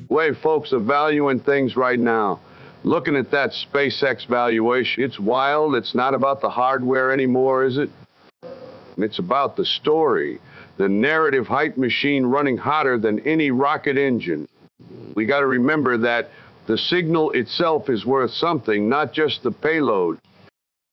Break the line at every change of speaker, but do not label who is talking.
way folks are valuing things right now. Looking at that SpaceX valuation, it's wild. It's not about the hardware anymore, is it? It's about the story. The narrative height machine running hotter than any rocket engine. We got to remember that the signal itself is worth something, not just the payload.